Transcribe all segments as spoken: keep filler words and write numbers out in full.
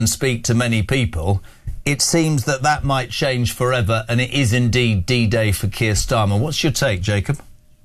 and speak to many people, it seems that that might change forever, and it is indeed D-Day for Keir Starmer. What's your take, Jacob?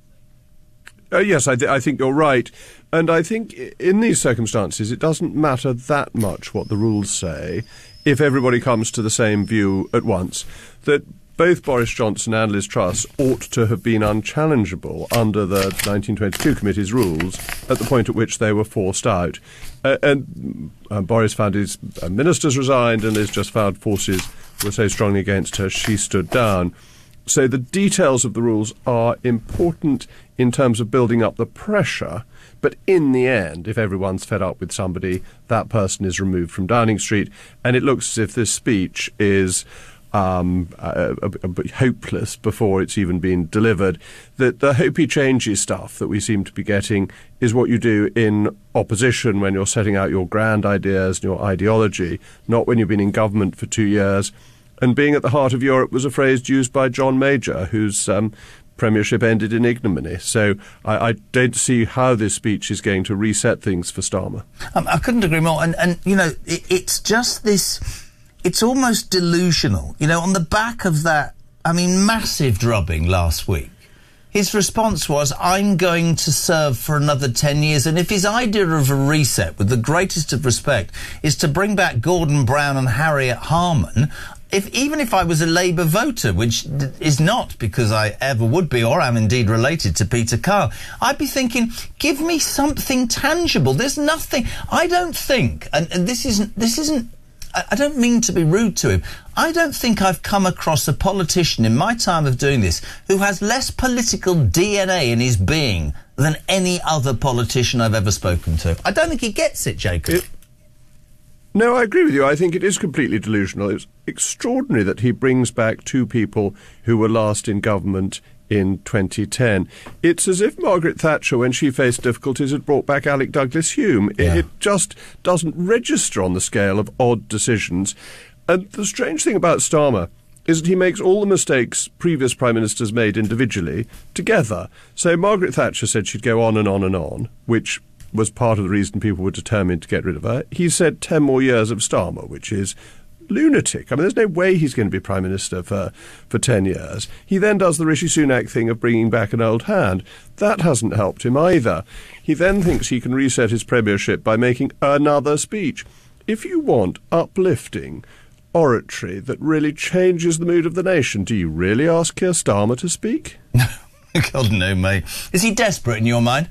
Uh, yes, I, th- I think you're right. And I think in these circumstances, it doesn't matter that much what the rules say if everybody comes to the same view at once, that both Boris Johnson and Liz Truss ought to have been unchallengeable under the nineteen twenty-two committee's rules at the point at which they were forced out. Uh, and uh, Boris found his uh, ministers resigned, and Liz just found forces were so strongly against her, she stood down. So the details of the rules are important in terms of building up the pressure, but in the end, if everyone's fed up with somebody, that person is removed from Downing Street, and it looks as if this speech is um, uh, uh, uh, hopeless before it's even been delivered. That the hopey changey stuff that we seem to be getting is what you do in opposition when you're setting out your grand ideas and your ideology, not when you've been in government for two years. And being at the heart of Europe was a phrase used by John Major, whose um, premiership ended in ignominy. So I, I don't see how this speech is going to reset things for Starmer. Um, I couldn't agree more. And, and you know, it, it's just this... It's almost delusional. You know, on the back of that, I mean, massive drubbing last week, his response was, I'm going to serve for another ten years. And if his idea of a reset, with the greatest of respect, is to bring back Gordon Brown and Harriet Harman, if even if I was a Labour voter, which d- is not because I ever would be or am indeed related to Peter Kyle, I'd be thinking, give me something tangible. There's nothing. I don't think, and, and this isn't, this isn't, I, I don't mean to be rude to him, I don't think I've come across a politician in my time of doing this who has less political D N A in his being than any other politician I've ever spoken to. I don't think he gets it, Jacob. It- No, I agree with you. I think it is completely delusional. It's extraordinary that he brings back two people who were last in government in twenty ten. It's as if Margaret Thatcher, when she faced difficulties, had brought back Alec Douglas-Home. Yeah. It, it just doesn't register on the scale of odd decisions. And the strange thing about Starmer is that he makes all the mistakes previous prime ministers made individually together. So Margaret Thatcher said she'd go on and on and on, which was part of the reason people were determined to get rid of her. He said ten more years of Starmer, which is lunatic. I mean, there's no way he's going to be Prime Minister for, for ten years. He then does the Rishi Sunak thing of bringing back an old hand. That hasn't helped him either. He then thinks he can reset his premiership by making another speech. If you want uplifting oratory that really changes the mood of the nation, do you really ask Keir Starmer to speak? God, no, mate. Is he desperate in your mind?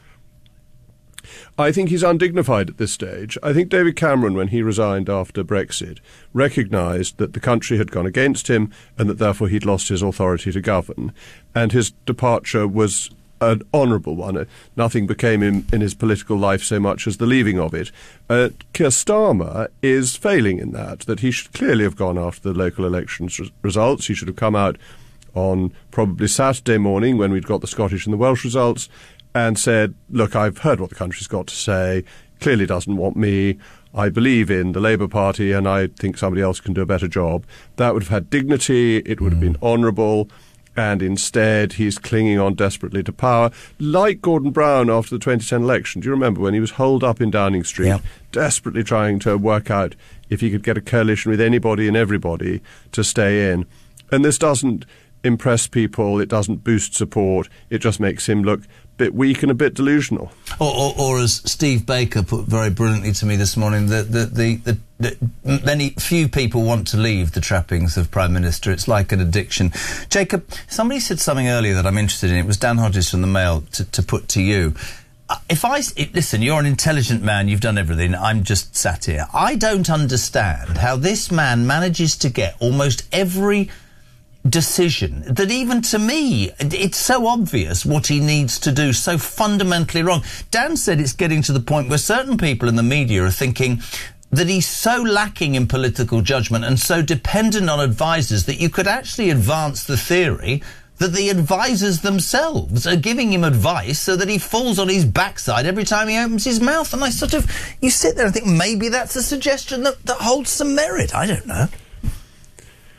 I think he's undignified at this stage. I think David Cameron, when he resigned after Brexit, recognised that the country had gone against him and that therefore he'd lost his authority to govern. And his departure was an honourable one. Nothing became him in his political life so much as the leaving of it. Uh, Keir Starmer is failing in that, that he should clearly have gone after the local elections res- results. He should have come out on probably Saturday morning when we'd got the Scottish and the Welsh results and said, look, I've heard what the country's got to say, clearly doesn't want me, I believe in the Labour Party and I think somebody else can do a better job. That would have had dignity, it would have been honourable, and instead he's clinging on desperately to power, like Gordon Brown after the twenty ten election. Do you remember when he was holed up in Downing Street, yeah. desperately trying to work out if he could get a coalition with anybody and everybody to stay in? And this doesn't impress people, it doesn't boost support, it just makes him look bit weak and a bit delusional. Or, or, or as Steve Baker put very brilliantly to me this morning, that the, the, the, the many few people want to leave the trappings of Prime Minister. It's like an addiction. Jacob, somebody said something earlier that I'm interested in. It was Dan Hodges from the Mail to, to put to you. If I it, listen, you're an intelligent man. You've done everything. I'm just sat here. I don't understand how this man manages to get almost every decision that even to me it's so obvious what he needs to do so fundamentally wrong. Dan said it's getting to the point where certain people in the media are thinking that he's so lacking in political judgment and so dependent on advisors that you could actually advance the theory that the advisors themselves are giving him advice so that he falls on his backside every time he opens his mouth. And I sort of, you sit there and think maybe that's a suggestion that, that holds some merit. I don't know.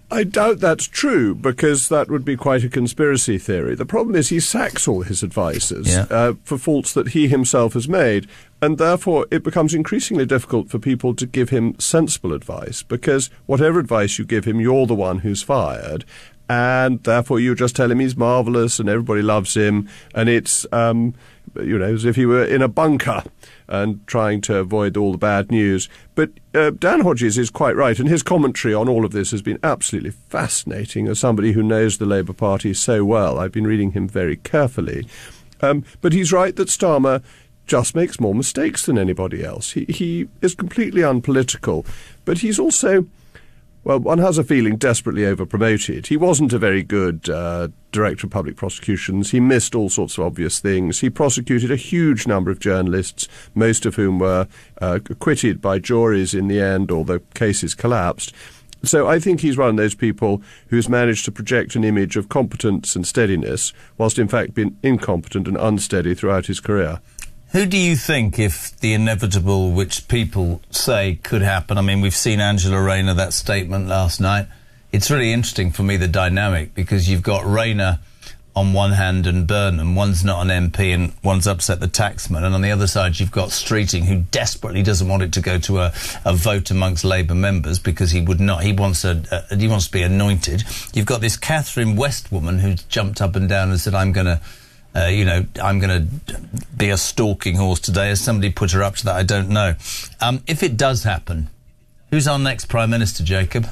I doubt that's true, because that would be quite a conspiracy theory. The problem is he sacks all his advisers yeah. uh, for faults that he himself has made, and therefore it becomes increasingly difficult for people to give him sensible advice, because whatever advice you give him, you're the one who's fired, and therefore you just tell him he's marvellous and everybody loves him, and it's, um, you know, as if he were in a bunker and trying to avoid all the bad news. But uh, Dan Hodges is quite right, and his commentary on all of this has been absolutely fascinating as somebody who knows the Labour Party so well. I've been reading him very carefully. Um, but he's right that Starmer just makes more mistakes than anybody else. He, he is completely unpolitical, but he's also, well, one has a feeling, desperately over-promoted. He wasn't a very good uh, Director of Public Prosecutions. He missed all sorts of obvious things. He prosecuted a huge number of journalists, most of whom were uh, acquitted by juries in the end, or the cases collapsed. So I think he's one of those people who's managed to project an image of competence and steadiness, whilst in fact being incompetent and unsteady throughout his career. Who do you think, if the inevitable, which people say could happen, I mean, we've seen Angela Rayner, that statement last night. It's really interesting for me, the dynamic, because you've got Rayner on one hand and Burnham. One's not an M P and one's upset the taxman. And on the other side, you've got Streeting, who desperately doesn't want it to go to a, a vote amongst Labour members, because he would not, he wants a, a, he wants to be anointed. You've got this Catherine West woman who's jumped up and down and said, I'm going to, Uh, you know, I'm going to be a stalking horse today. Has somebody put her up to that? I don't know. Um, if it does happen, who's our next Prime Minister, Jacob?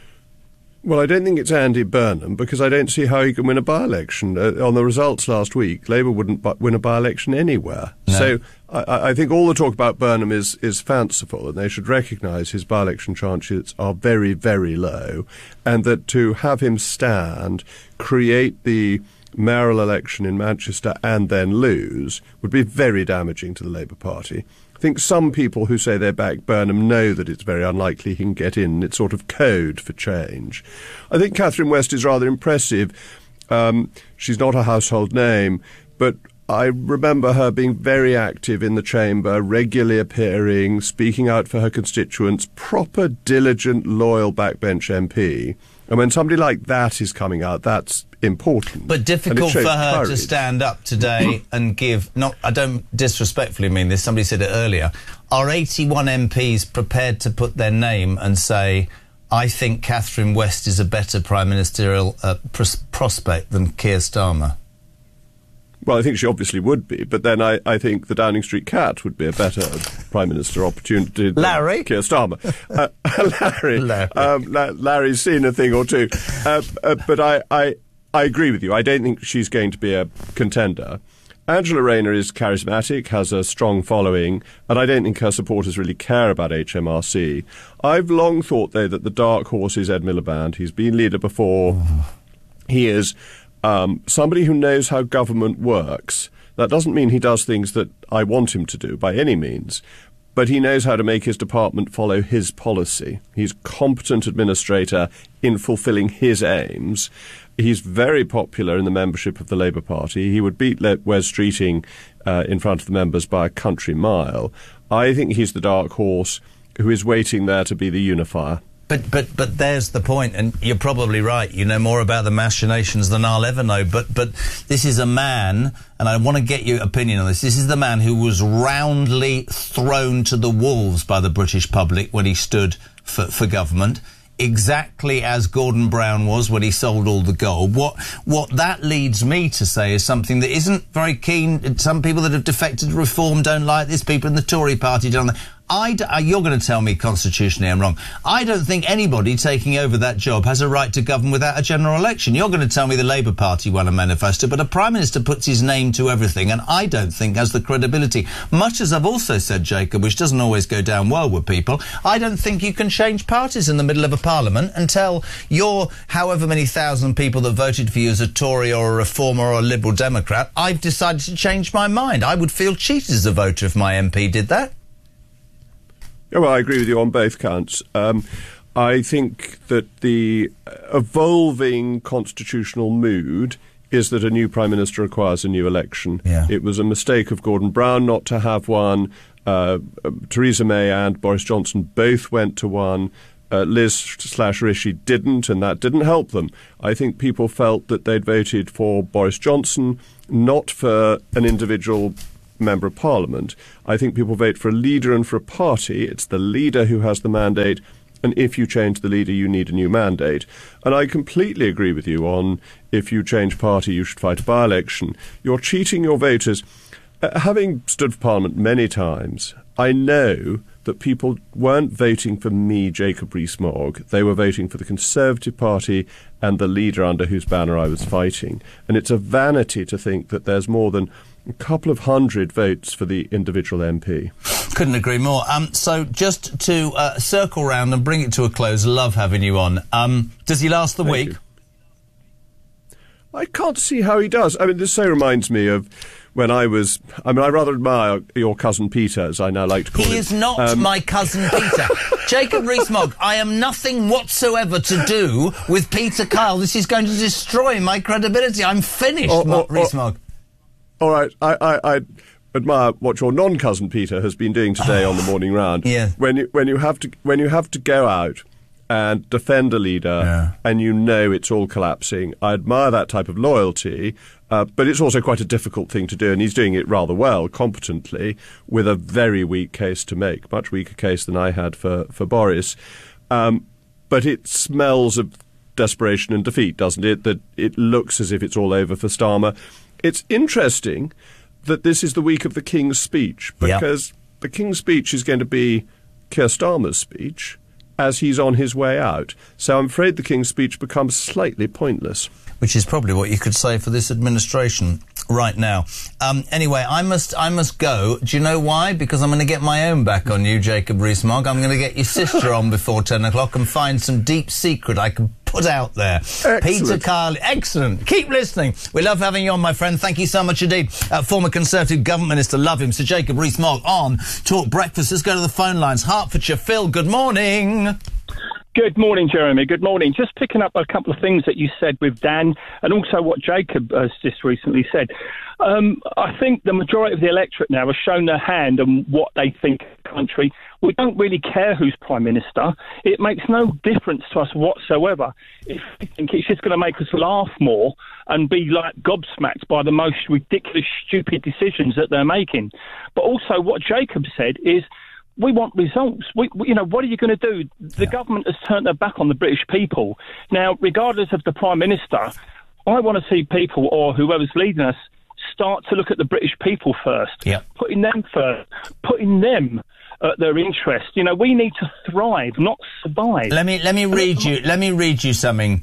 Well, I don't think it's Andy Burnham, because I don't see how he can win a by-election. Uh, on the results last week, Labour wouldn't bu- win a by-election anywhere. No. So I, I think all the talk about Burnham is, is fanciful, and they should recognise his by-election chances are very, very low, and that to have him stand, create the mayoral election in Manchester and then lose would be very damaging to the Labour Party. I think some people who say they back Burnham know that it's very unlikely he can get in. It's sort of code for change. I think Catherine West is rather impressive. Um, she's not a household name, but I remember her being very active in the chamber, regularly appearing, speaking out for her constituents, proper, diligent, loyal backbench M P. And when somebody like that is coming out, that's important. But difficult for her courage. to stand up today and give, not, I don't disrespectfully mean this, somebody said it earlier, are eighty-one M Ps prepared to put their name and say, I think Catherine West is a better prime ministerial uh, pros- prospect than Keir Starmer? Well, I think she obviously would be, but then I, I think the Downing Street Cat would be a better Prime Minister opportunity than Larry? Keir Starmer. Uh, Larry. Larry. Um, La- Larry's seen a thing or two. Uh, uh, but I, I, I agree with you. I don't think she's going to be a contender. Angela Rayner is charismatic, has a strong following, and I don't think her supporters really care about H M R C. I've long thought, though, that the dark horse is Ed Miliband. He's been leader before. He is Um, somebody who knows how government works. That doesn't mean he does things that I want him to do, by any means. But he knows how to make his department follow his policy. He's a competent administrator in fulfilling his aims. He's very popular in the membership of the Labour Party. He would beat Le- Wes Streeting uh, in front of the members by a country mile. I think he's the dark horse who is waiting there to be the unifier. But but but there's the point, and you're probably right. You know more about the machinations than I'll ever know. But but this is a man, and I want to get your opinion on this. This is the man who was roundly thrown to the wolves by the British public when he stood for, for government, exactly as Gordon Brown was when he sold all the gold. What what that leads me to say is something that isn't very keen. Some people that have defected to reform don't like this. People in the Tory party don't like. I d- uh, you're going to tell me constitutionally I'm wrong. I don't think anybody taking over that job has a right to govern without a general election. You're going to tell me the Labour Party won a manifesto, but a Prime Minister puts his name to everything, and I don't think has the credibility. Much as I've also said, Jacob, which doesn't always go down well with people, I don't think you can change parties in the middle of a parliament and tell your however many thousand people that voted for you as a Tory or a Reformer or a Liberal Democrat, I've decided to change my mind. I would feel cheated as a voter if my M P did that. Oh, well, I agree with you on both counts. Um, I think that the evolving constitutional mood is that a new Prime Minister requires a new election. Yeah. It was a mistake of Gordon Brown not to have one. Uh, Theresa May and Boris Johnson both went to one. Uh, Liz slash Rishi didn't, and that didn't help them. I think people felt that they'd voted for Boris Johnson, not for an individual member of Parliament. I think people vote for a leader and for a party. It's the leader who has the mandate, and if you change the leader, you need a new mandate. And I completely agree with you on if you change party, you should fight a by-election. You're cheating your voters. Uh, having stood for Parliament many times, I know that people weren't voting for me, Jacob Rees-Mogg. They were voting for the Conservative Party and the leader under whose banner I was fighting. And it's a vanity to think that there's more than a couple of hundred votes for the individual M P. Couldn't agree more. Um, so just to uh, circle round and bring it to a close, love having you on. Um, does he last the Thank week? You. I can't see how he does. I mean, this so reminds me of when I was... I mean, I rather admire your cousin Peter, as I now like to call him. He is not um, my cousin Peter. Jacob Rees-Mogg, I am nothing whatsoever to do with Peter Kyle. This is going to destroy my credibility. I'm finished, or, or, Rees-Mogg. All right, I, I, I admire what your non-cousin Peter has been doing today on the morning round. Yeah. When you when you have to when you have to go out and defend a leader, yeah. and you know it's all collapsing, I admire that type of loyalty. Uh, but it's also quite a difficult thing to do, and he's doing it rather well, competently, with a very weak case to make, much weaker case than I had for for Boris. Um, but it smells of desperation and defeat, doesn't it? That it looks as if it's all over for Starmer. It's interesting that this is the week of the King's speech, because yep. the King's speech is going to be Keir Starmer's speech as he's on his way out. So I'm afraid the King's speech becomes slightly pointless. Which is probably what you could say for this administration right now. Um, anyway, I must I must go. Do you know why? Because I'm going to get my own back on you, Jacob Rees-Mogg. I'm going to get your sister on before ten o'clock and find some deep secret I can put out there. Excellent. Peter Kyle, excellent. Keep listening. We love having you on, my friend. Thank you so much indeed. Uh, former Conservative Government Minister, love him. Sir Jacob Rees-Mogg on Talk Breakfast. Let's go to the phone lines. Hertfordshire, Phil, good morning. Good morning, Jeremy. Good morning. Just picking up a couple of things that you said with Dan and also what Jacob has just recently said. Um, I think the majority of the electorate now has shown their hand on what they think of the country. We don't really care who's Prime Minister. It makes no difference to us whatsoever. If we think it's just going to make us laugh more and be like gobsmacked by the most ridiculous, stupid decisions that they're making. But also what Jacob said is, we want results. We, we, you know, what are you going to do? The yeah. government has turned their back on the British people. Now, regardless of the Prime Minister, I want to see people or whoever's leading us start to look at the British people first, yeah. putting them first, putting them at their interest. You know, we need to thrive, not survive. Let me let me read you. Let me read you something,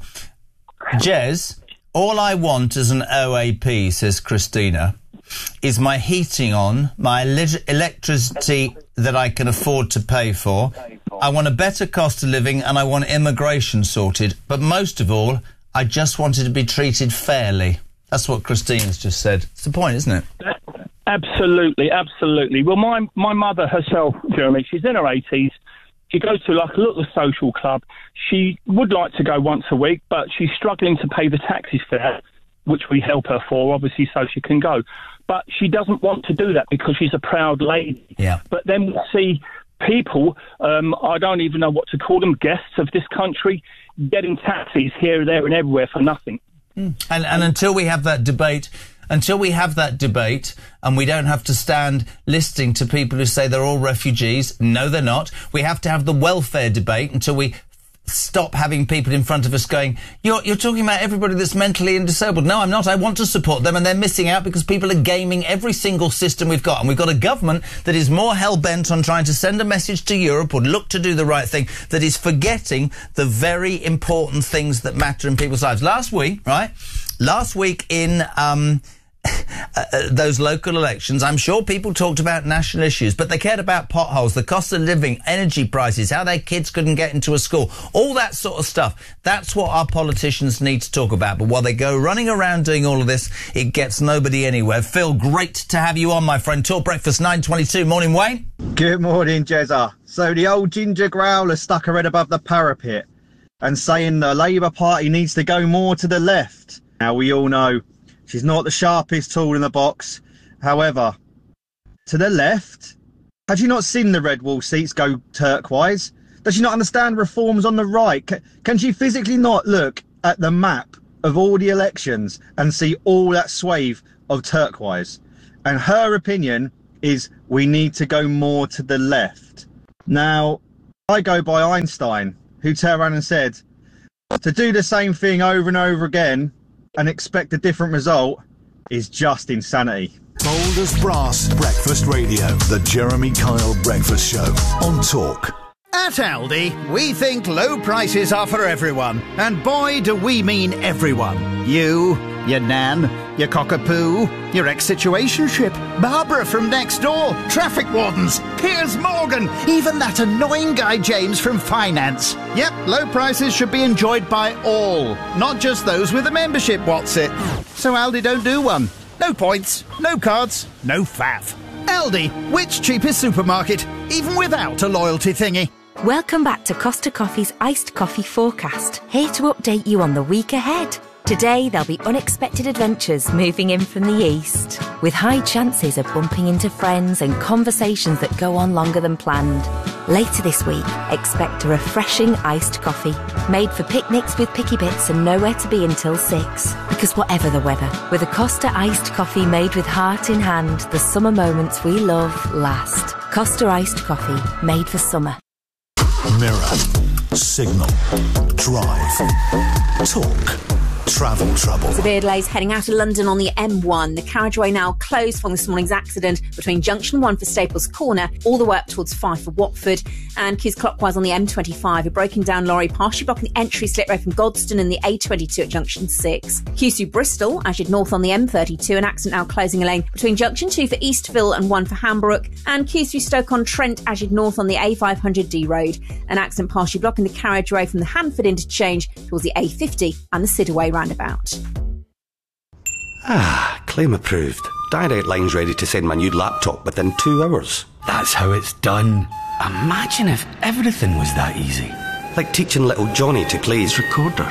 Jez. All I want as an O A P, says Christina, is my heating on, my electricity that I can afford to pay for. I want a better cost of living and I want immigration sorted. But most of all, I just wanted to be treated fairly. That's what Christina's just said. It's the point, isn't it? Absolutely, absolutely. Well, my my mother herself, Jeremy, she's in her eighties. She goes to like a little social club. She would like to go once a week, but she's struggling to pay the taxi fare, which we help her for, obviously, so she can go. But she doesn't want to do that because she's a proud lady. Yeah. But then we see people, um, I don't even know what to call them, guests of this country, getting taxis here, there and everywhere for nothing. Mm. And, and until we have that debate, until we have that debate and we don't have to stand listening to people who say they're all refugees, no, they're not. We have to have the welfare debate until we stop having people in front of us going, you're, you're talking about everybody that's mentally and disabled. No, I'm not. I want to support them, and they're missing out because people are gaming every single system we've got. And we've got a government that is more hell-bent on trying to send a message to Europe or look to do the right thing, that is forgetting the very important things that matter in people's lives. Last week, right? Last week in... um Uh, uh, those local elections, I'm sure people talked about national issues, but they cared about potholes, the cost of living, energy prices, how their kids couldn't get into a school, all that sort of stuff. That's what our politicians need to talk about. But while they go running around doing all of this, it gets nobody anywhere. Phil, great to have you on, my friend. Talk Breakfast nine twenty-two. Morning, Wayne. Good morning, Jezza. So the old ginger growler stuck her head above the parapet and saying the Labour Party needs to go more to the left. Now, we all know she's not the sharpest tool in the box. However, to the left, had you not seen the red wall seats go turquoise? Does she not understand reforms on the right? Can, can she physically not look at the map of all the elections and see all that swathe of turquoise? And her opinion is we need to go more to the left. Now, I go by Einstein, who turned around and said, to do the same thing over and over again and expect a different result is just insanity. Bold as brass breakfast radio. The Jeremy Kyle Breakfast Show on Talk. At Aldi, we think low prices are for everyone. And boy, do we mean everyone. You, your nan, your cockapoo, your ex-situationship, Barbara from next door, traffic wardens, Piers Morgan, even that annoying guy James from finance. Yep, low prices should be enjoyed by all, not just those with a membership, what's it? So Aldi don't do one. No points, no cards, no faff. Aldi, which cheapest supermarket, even without a loyalty thingy. Welcome back to Costa Coffee's Iced Coffee Forecast, here to update you on the week ahead. Today there'll be unexpected adventures moving in from the east, with high chances of bumping into friends and conversations that go on longer than planned. Later this week, expect a refreshing iced coffee, made for picnics with picky bits and nowhere to be until six. Because whatever the weather, with a Costa iced coffee made with heart in hand, the summer moments we love last. Costa iced coffee, made for summer. Mirror, signal, drive, talk, travel trouble. Severe delays heading out of London on the M one. The carriageway now closed from this morning's accident between Junction one for Staples Corner, all the way up towards five for Watford. And queues clockwise on the M twenty-five. A broken down lorry partially blocking the entry slip road from Godstone and the A twenty-two at Junction six. Queues through Bristol, as you'd north on the M thirty-two. An accident now closing a lane between Junction two for Eastville and one for Hambrook. And queues through Stoke-on-Trent, as you'd north on the A five hundred D road. An accident partially blocking the carriageway from the Hanford interchange towards the A fifty and the Sidaway roundabout. Ah, claim approved. Direct Line's ready to send my new laptop within two hours. That's how it's done. Imagine if everything was that easy. Like teaching little Johnny to play his recorder.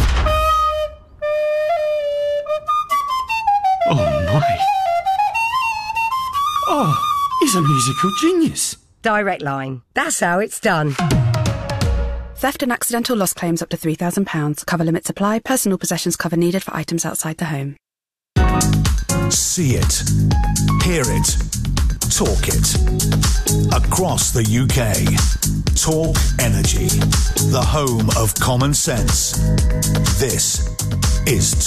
Oh my. Oh, he's a musical genius. Direct Line. That's how it's done. Theft and accidental loss claims up to three thousand pounds. Cover limits apply. Personal possessions cover needed for items outside the home. See it. Hear it. Talk it. Across the U K. Talk Energy. The home of common sense. This is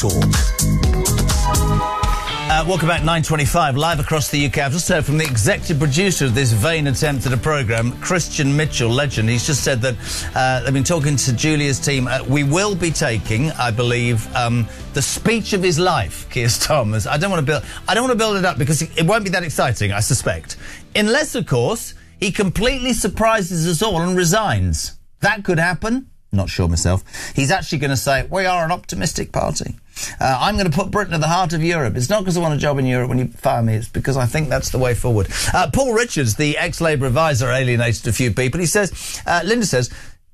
Talk. Uh, welcome back, nine twenty-five, live across the U K. I've just heard from the executive producer of this vain attempt at a programme, Christian Mitchell, legend. He's just said that uh, they've been talking to Julia's team. Uh, we will be taking, I believe, um, the speech of his life, Keir Starmer's. I don't want to build. I don't want to build it up because it won't be that exciting, I suspect, unless, of course, he completely surprises us all and resigns. That could happen. Not sure myself. He's actually going to say, we are an optimistic party. Uh, I'm going to put Britain at the heart of Europe. It's not because I want a job in Europe when you fire me. It's because I think that's the way forward. Uh, Paul Richards, the ex-Labour advisor, alienated a few people. He says, uh, Linda says,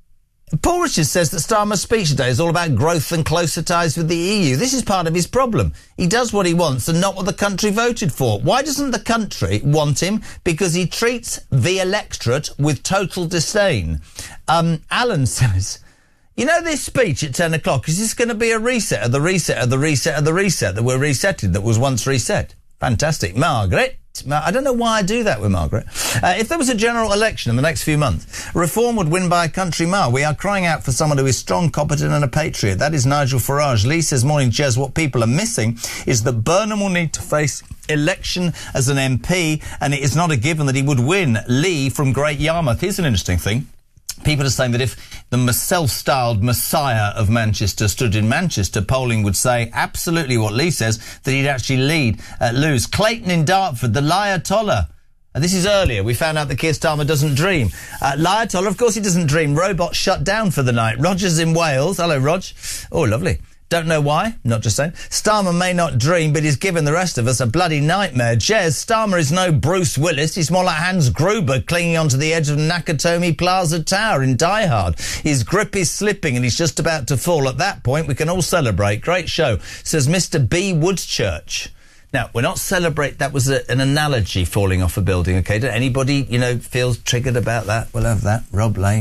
Paul Richards says that Starmer's speech today is all about growth and closer ties with the E U. This is part of his problem. He does what he wants and not what the country voted for. Why doesn't the country want him? Because he treats the electorate with total disdain. Um, Alan says, you know this speech at ten o'clock, is this going to be a reset of the reset of the reset of the reset that we're resetting that was once reset? Fantastic. Margaret. I don't know why I do that with Margaret. Uh, if there was a general election in the next few months, Reform would win by a country mile. We are crying out for someone who is strong, competent and a patriot. That is Nigel Farage. Lee says, morning, Jez, what people are missing is that Burnham will need to face election as an M P, and it is not a given that he would win. Lee from Great Yarmouth. Here's an interesting thing. People are saying that if the self-styled messiah of Manchester stood in Manchester, polling would say absolutely what Lee says, that he'd actually lead, uh, lose. Clayton in Dartford, the Liatoller. Uh, this is earlier. We found out that Keir Starmer doesn't dream. Uh, Liatoller, of course he doesn't dream. Robots shut down for the night. Roger's in Wales. Hello, Rog. Oh, lovely. Don't know why, not just saying. Starmer may not dream, but he's given the rest of us a bloody nightmare. Jez, Starmer is no Bruce Willis. He's more like Hans Gruber clinging onto the edge of Nakatomi Plaza Tower in Die Hard. His grip is slipping and he's just about to fall. At that point, we can all celebrate. Great show, says Mister B. Woodchurch. Now, we're not celebrate. That was a, an analogy, falling off a building, OK? Did anybody, you know, feel triggered about that? We'll have that. Rob Lane.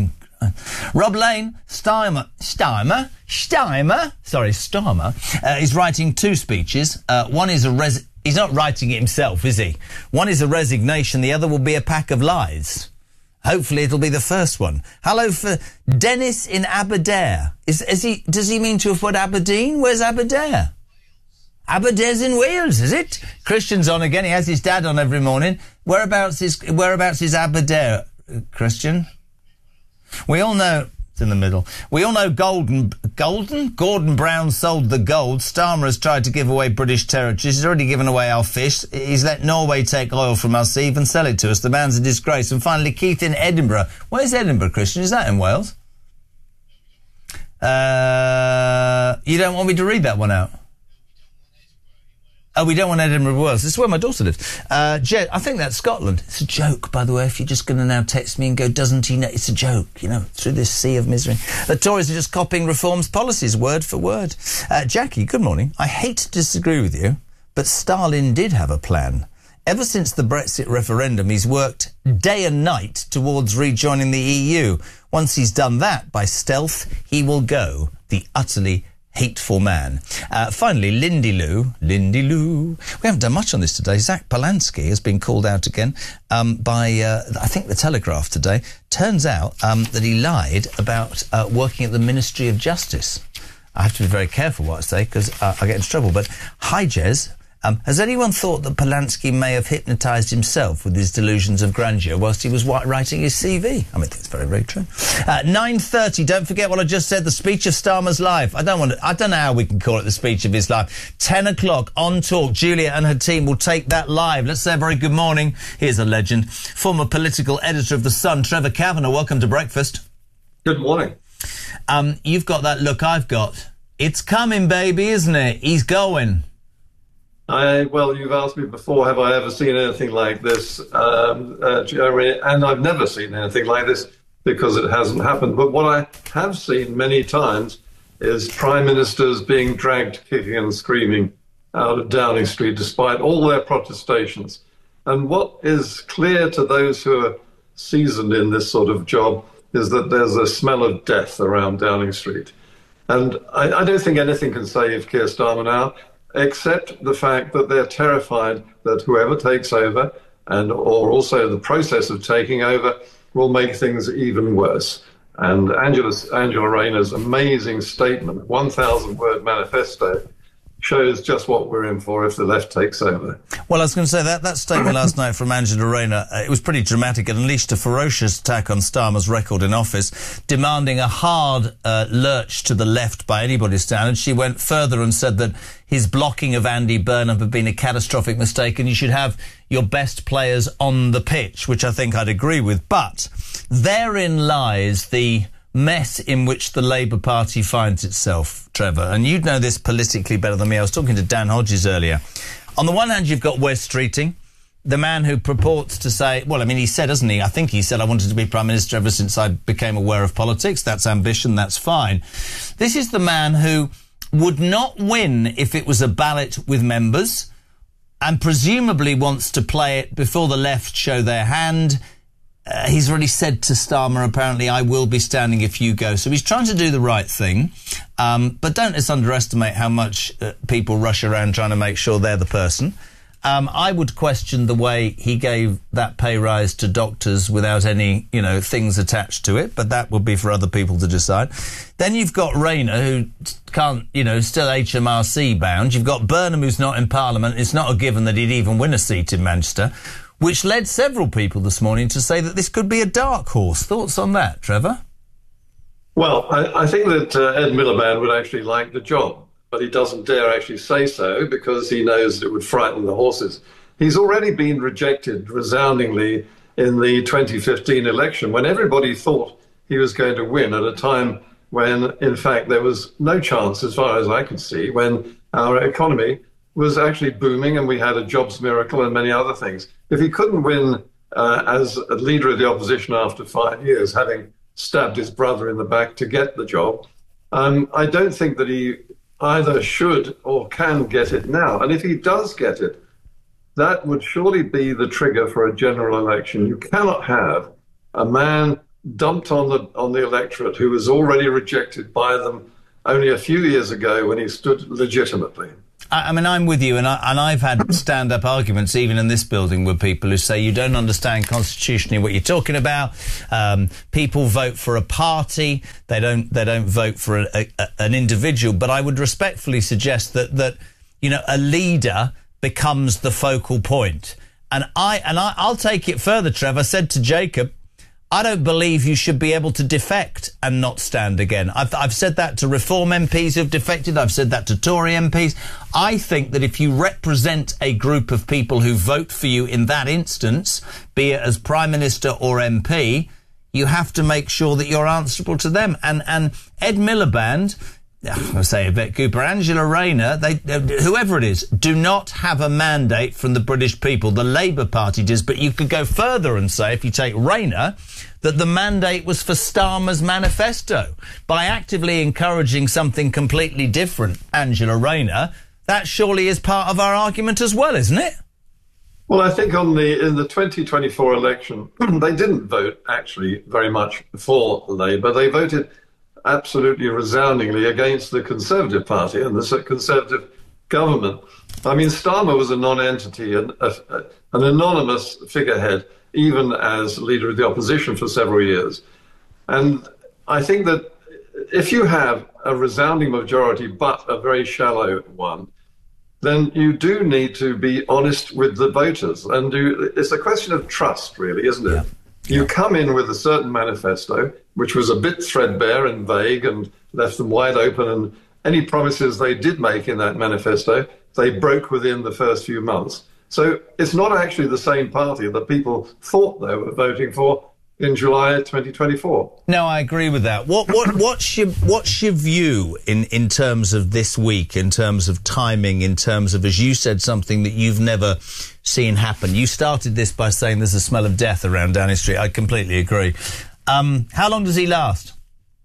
Rob Lane, Steimer, Steimer, Steimer, sorry, Starmer, uh, is writing two speeches. Uh, one is a res... He's not writing it himself, is he? One is a resignation, the other will be a pack of lies. Hopefully it'll be the first one. Hello for Dennis in Aberdare. Is, is he, does he mean to have put Aberdeen? Where's Aberdare? Aberdare's in Wales, is it? Christian's on again. He has his dad on every morning. Whereabouts is, whereabouts is Aberdare, Christian? We all know... It's in the middle. We all know Golden... Golden? Gordon Brown sold the gold. Starmer has tried to give away British territories. He's already given away our fish. He's let Norway take oil from us, even sell it to us. The man's a disgrace. And finally, Keith in Edinburgh. Where's Edinburgh, Christian? Is that in Wales? Uh, you don't want me to read that one out? Oh, we don't want Edinburgh Wales. This is where my daughter lives. Uh, Jed, I think that's Scotland. It's a joke, by the way, if you're just going to now text me and go, doesn't he know? It's a joke, you know, through this sea of misery. The Tories are just copying Reform's policies, word for word. Uh, Jackie, good morning. I hate to disagree with you, but Stalin did have a plan. Ever since the Brexit referendum, he's worked day and night towards rejoining the E U. Once he's done that, by stealth, he will go. The utterly hateful man. Uh, finally, Lindy Lou. Lindy Lou. We haven't done much on this today. Zach Polanski has been called out again um, by, uh, I think, The Telegraph today. Turns out um, that he lied about uh, working at the Ministry of Justice. I have to be very careful what I say because uh, I get into trouble. But hi, Jez. Um, has anyone thought that Polanski may have hypnotised himself with his delusions of grandeur whilst he was writing his C V? I mean, it's very, very true. Uh, nine thirty, don't forget what I just said, the speech of Starmer's life. I don't want to, I don't know how we can call it the speech of his life. ten o'clock on Talk. Julia and her team will take that live. Let's say a very good morning. Here's a legend. Former political editor of The Sun, Trevor Kavanagh. Welcome to breakfast. Good morning. Um, you've got that look I've got. It's coming, baby, isn't it? He's going. I, well, you've asked me before, have I ever seen anything like this, um, uh, Jeremy? And I've never seen anything like this because it hasn't happened. But what I have seen many times is prime ministers being dragged kicking and screaming out of Downing Street despite all their protestations. And what is clear to those who are seasoned in this sort of job is that there's a smell of death around Downing Street. And I, I don't think anything can save Keir Starmer now, except the fact that they're terrified that whoever takes over, and or also the process of taking over, will make things even worse. And Angela, Angela Rayner's amazing statement, one thousand word manifesto, shows just what we're in for if the left takes over. Well, I was going to say, that, that statement last night from Angela Rayner, uh, it was pretty dramatic. It unleashed a ferocious attack on Starmer's record in office, demanding a hard uh, lurch to the left by anybody's standards. She went further and said that his blocking of Andy Burnham had been a catastrophic mistake and you should have your best players on the pitch, which I think I'd agree with. But therein lies the mess in which the Labour Party finds itself, Trevor. And you'd know this politically better than me. I was talking to Dan Hodges earlier. On the one hand, you've got Wes Streeting, the man who purports to say, well, I mean, he said, hasn't he? I think he said, I wanted to be Prime Minister ever since I became aware of politics. That's ambition, that's fine. This is the man who would not win if it was a ballot with members and presumably wants to play it before the left show their hand. Uh, he's already said to Starmer, apparently, I will be standing if you go. So he's trying to do the right thing. Um, but don't let's underestimate how much uh, people rush around trying to make sure they're the person. Um, I would question the way he gave that pay rise to doctors without any, you know, things attached to it. But that would be for other people to decide. Then you've got Rayner, who can't, you know, still H M R C bound. You've got Burnham, who's not in Parliament. It's not a given that he'd even win a seat in Manchester, which led several people this morning to say that this could be a dark horse. Thoughts on that, Trevor? Well, I, I think that uh, Ed Miliband would actually like the job, but he doesn't dare actually say so because he knows it would frighten the horses. He's already been rejected resoundingly in the twenty fifteen election when everybody thought he was going to win at a time when, in fact, there was no chance, as far as I could see, when our economy was actually booming and we had a jobs miracle and many other things. If he couldn't win uh, as a leader of the opposition after five years, having stabbed his brother in the back to get the job, um, I don't think that he either should or can get it now. And if he does get it, that would surely be the trigger for a general election. You cannot have a man dumped on the on the electorate who was already rejected by them only a few years ago when he stood legitimately. I, I mean, I'm with you, and, I, and I've had stand-up arguments, even in this building, with people who say you don't understand constitutionally what you're talking about. Um, people vote for a party; they don't. They don't vote for a, a, a, an individual. But I would respectfully suggest that that you know a leader becomes the focal point. And I and I, I'll take it further, Trev. I said to Jacob, I don't believe you should be able to defect and not stand again. I've, I've said that to Reform M Ps who've defected. I've said that to Tory M Ps. I think that if you represent a group of people who vote for you in that instance, be it as Prime Minister or M P, you have to make sure that you're answerable to them. And, and Ed Miliband, I say Yvette Cooper, Angela Rayner, they, whoever it is, do not have a mandate from the British people. The Labour Party does, but you could go further and say, if you take Rayner, that the mandate was for Starmer's manifesto. By actively encouraging something completely different, Angela Rayner, that surely is part of our argument as well, isn't it? Well, I think on the in the twenty twenty-four election, they didn't vote actually very much for Labour. They voted absolutely resoundingly against the Conservative Party and the Conservative government. I mean, Starmer was a non-entity, and a, a, an anonymous figurehead, even as leader of the opposition for several years. And I think that if you have a resounding majority but a very shallow one, then you do need to be honest with the voters. And do, it's a question of trust, really, isn't it? Yeah. You come in with a certain manifesto, which was a bit threadbare and vague and left them wide open, and any promises they did make in that manifesto, they broke within the first few months. So it's not actually the same party that people thought they were voting for in July twenty twenty-four. No, I agree with that. What what what's your what's your view in in terms of this week, in terms of timing, in terms of, as you said, something that you've never seen happen? You started this by saying there's a smell of death around Downing Street. I completely agree. Um, how long does he last?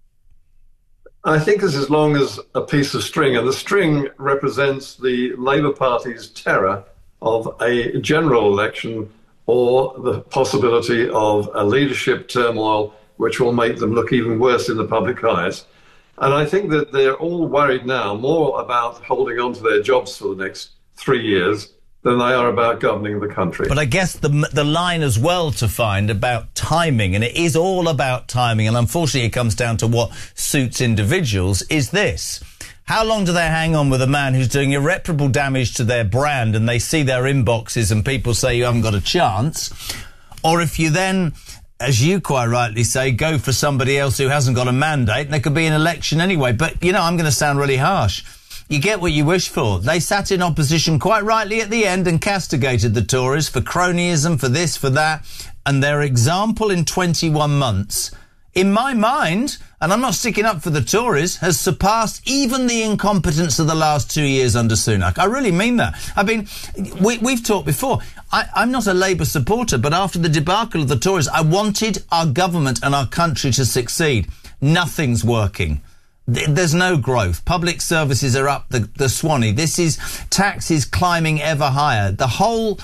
I think it's as long as a piece of string, and the string represents the Labour Party's terror of a general election or the possibility of a leadership turmoil which will make them look even worse in the public eyes. And I think that they're all worried now more about holding on to their jobs for the next three years than they are about governing the country. But I guess the the line as well to find about timing, and it is all about timing, and unfortunately it comes down to what suits individuals, is this. How long do they hang on with a man who's doing irreparable damage to their brand, and they see their inboxes and people say you haven't got a chance? Or if you then, as you quite rightly say, go for somebody else who hasn't got a mandate, and there could be an election anyway. But, you know, I'm going to sound really harsh. You get what you wish for. They sat in opposition quite rightly at the end and castigated the Tories for cronyism, for this, for that. And their example in twenty-one months, in my mind, and I'm not sticking up for the Tories, has surpassed even the incompetence of the last two years under Sunak. I really mean that. I mean, we, we've talked before. I, I'm not a Labour supporter, but after the debacle of the Tories, I wanted our government and our country to succeed. Nothing's working. There's no growth. Public services are up the, the Swanee. This is taxes climbing ever higher. The whole...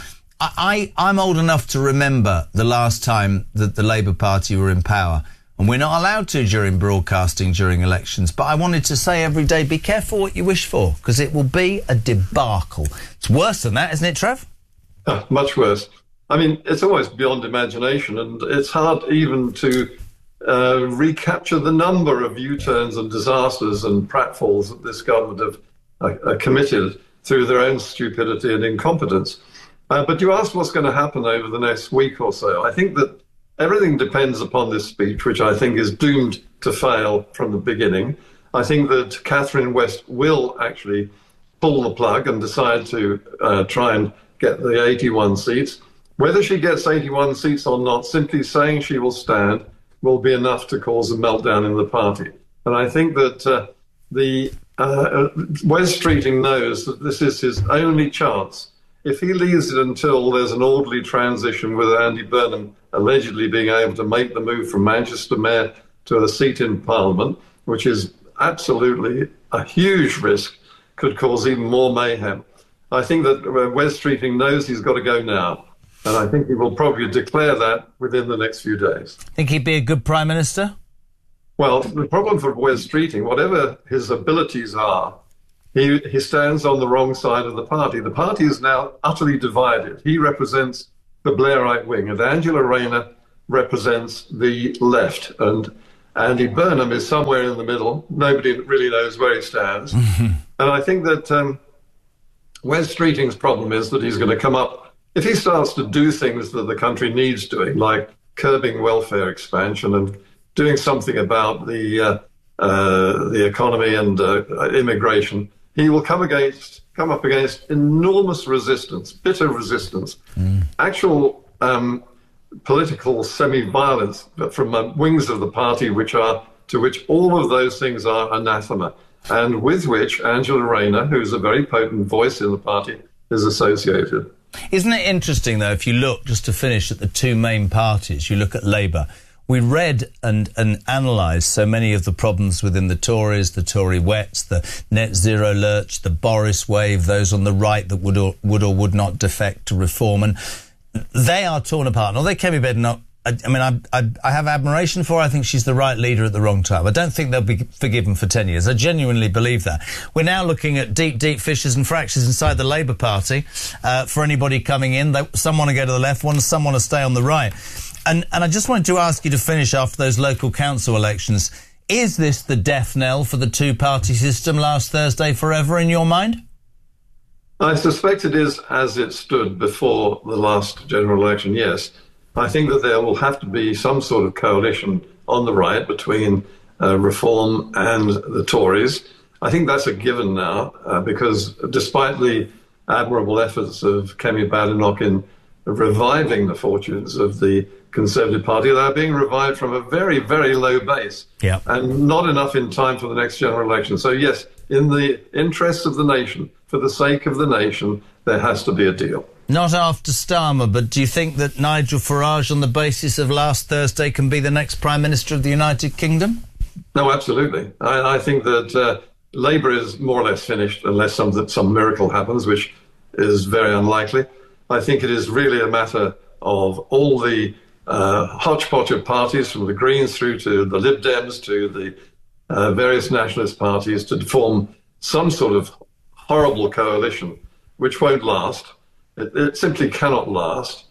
I, I'm old enough to remember the last time that the Labour Party were in power. And we're not allowed to during broadcasting during elections. But I wanted to say every day, be careful what you wish for, because it will be a debacle. It's worse than that, isn't it, Trev? Uh, much worse. I mean, it's almost beyond imagination, and it's hard even to uh, recapture the number of U-turns and disasters and pratfalls that this government have uh, uh, committed through their own stupidity and incompetence. Uh, but you asked what's going to happen over the next week or so. I think that everything depends upon this speech, which I think is doomed to fail from the beginning. I think that Catherine West will actually pull the plug and decide to uh, try and get the eighty-one seats. Whether she gets eighty-one seats or not, simply saying she will stand will be enough to cause a meltdown in the party. And I think that uh, the uh, Wes Streeting knows that this is his only chance. If he leaves it until there's an orderly transition with Andy Burnham allegedly being able to make the move from Manchester Mayor to a seat in Parliament, which is absolutely a huge risk, could cause even more mayhem. I think that Wes Streeting knows he's got to go now. And I think he will probably declare that within the next few days. Think he'd be a good Prime Minister? Well, the problem for Wes Streeting, whatever his abilities are, he, he stands on the wrong side of the party. The party is now utterly divided. He represents the Blairite wing, and Angela Rayner represents the left. And Andy Burnham is somewhere in the middle. Nobody really knows where he stands. And I think that um, Wes Streeting's problem is that he's going to come up, if he starts to do things that the country needs doing, like curbing welfare expansion and doing something about the uh, uh, the economy and uh, immigration, he will come against come up against enormous resistance, bitter resistance, mm. actual um, political semi-violence from uh, wings of the party, which are to which all of those things are anathema, and with which Angela Rayner, who's a very potent voice in the party, is associated. Isn't it interesting, though, if you look, just to finish, at the two main parties, you look at Labour. We read and, and analysed so many of the problems within the Tories, the Tory wets, the net zero lurch, the Boris wave, those on the right that would or would, or would not defect to reform. And they are torn apart. Although Kemi Badenoch, I, I mean, I, I, I have admiration for her. I think she's the right leader at the wrong time. I don't think they'll be forgiven for ten years. I genuinely believe that. We're now looking at deep, deep fissures and fractures inside the Labour Party uh, for anybody coming in. They, some want to go to the left, one, some want to stay on the right. And, and I just wanted to ask you to finish after those local council elections. Is this the death knell for the two-party system last Thursday forever in your mind? I suspect it is as it stood before the last general election, yes. I think that there will have to be some sort of coalition on the right between uh, Reform and the Tories. I think that's a given now, uh, because despite the admirable efforts of Kemi Badenoch in reviving the fortunes of the Conservative Party, they are being revived from a very, very low base, yeah. and not enough in time for the next general election. So, yes, in the interests of the nation, for the sake of the nation, there has to be a deal. Not after Starmer, but do you think that Nigel Farage, on the basis of last Thursday, can be the next Prime Minister of the United Kingdom? No, absolutely. I, I think that uh, Labour is more or less finished unless some, some miracle happens, which is very unlikely. I think it is really a matter of all the uh, hodgepodge of parties, from the Greens through to the Lib Dems to the uh, various nationalist parties, to form some sort of horrible coalition which won't last. It, it simply cannot last,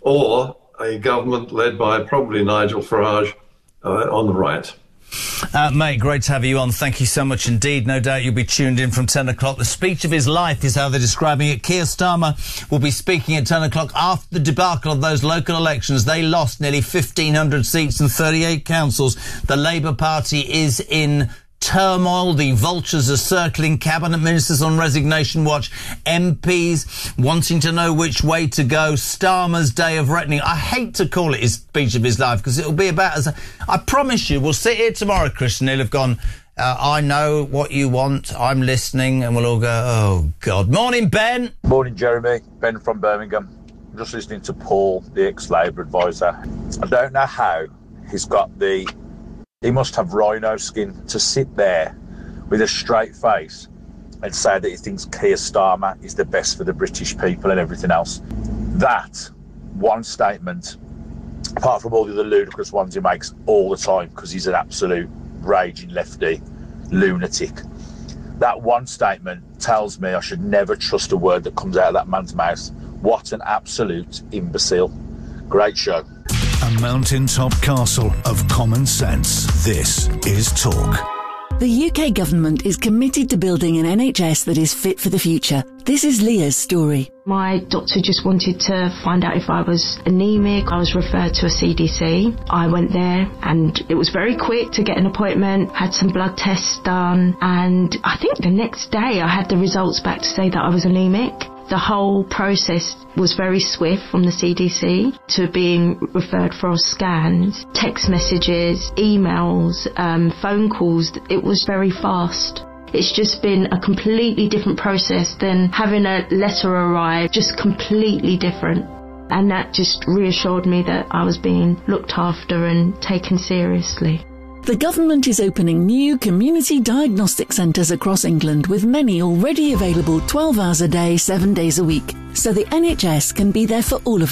or a government led by probably Nigel Farage uh, on the right. Uh, mate, great to have you on. Thank you so much indeed. No doubt you'll be tuned in from ten o'clock. The speech of his life is how they're describing it. Keir Starmer will be speaking at ten o'clock after the debacle of those local elections. They lost nearly fifteen hundred seats and thirty-eight councils. The Labour Party is in turmoil. The vultures are circling, cabinet ministers on resignation watch, M Ps wanting to know which way to go. Starmer's day of reckoning. I hate to call it his speech of his life, because it'll be about as a, I promise you, we'll sit here tomorrow, Christian, he'll have gone, uh, I know what you want, I'm listening, and we'll all go, oh God. Morning, Ben. Morning, Jeremy. Ben from Birmingham. I'm just listening to Paul, the ex-Labour advisor. I don't know how he's got the He must have rhino skin to sit there with a straight face and say that he thinks Keir Starmer is the best for the British people and everything else. That one statement, apart from all the other ludicrous ones he makes all the time, because he's an absolute raging lefty lunatic, that one statement tells me I should never trust a word that comes out of that man's mouth. What an absolute imbecile. Great show. A mountaintop castle of common sense. This is Talk. The U K government is committed to building an N H S that is fit for the future. This is Leah's story. My doctor just wanted to find out if I was anemic. I was referred to a C D C. I went there and it was very quick to get an appointment, had some blood tests done, and I think the next day I had the results back to say that I was anemic. The whole process was very swift, from the C D C to being referred for scans, text messages, emails, um, phone calls. It was very fast. It's just been a completely different process than having a letter arrive, just completely different. And that just reassured me that I was being looked after and taken seriously. The government is opening new community diagnostic centres across England, with many already available twelve hours a day, seven days a week, so the N H S can be there for all of us.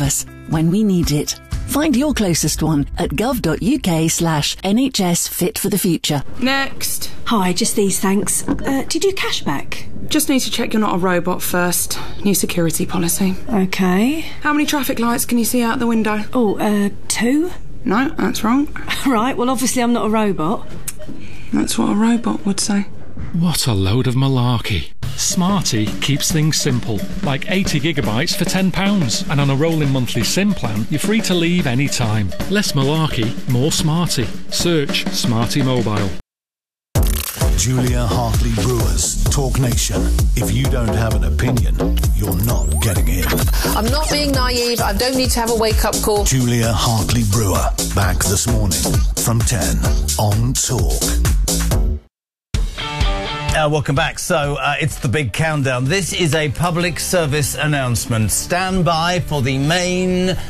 when we need it. Find your closest one at gov.uk slash NHS Fit for the Future. Next. Hi, just these, thanks. Uh, do you do cashback? Just need to check you're not a robot first. New security policy. Okay. How many traffic lights can you see out the window? Oh, uh, two? No, that's wrong. Right, well, obviously I'm not a robot. That's what a robot would say. What a load of malarkey. Smarty keeps things simple, like eighty gigabytes for ten pounds, and on a rolling monthly SIM plan, you're free to leave any time. Less malarkey, more Smarty. Search Smarty Mobile. Julia Hartley Brewers, Talk Nation. If you don't have an opinion, you're not getting in. I'm not being naive. I don't need to have a wake-up call. Julia Hartley Brewer, back this morning from ten on Talk. Uh, welcome back. So, uh, it's the big countdown. This is a public service announcement. Stand by for the main uh,